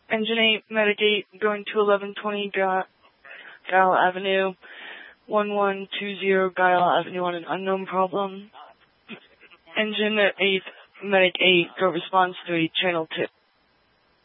Engine 8, Medic 8, going to 1120 Guile Avenue, 1120 Guile Avenue on an unknown problem. Engine 8, Medic 8, go response to a channel tip.